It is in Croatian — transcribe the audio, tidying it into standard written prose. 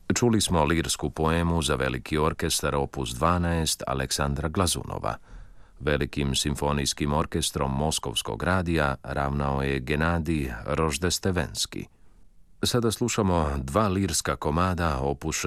Čuli smo lirsku poemu za veliki orkestar opus 12 Aleksandra Glazunova. Velikim simfonijskim orkestrom Moskovskog radija ravnao je Genadij Roždestevenski. Sada slušamo dva lirska komada opus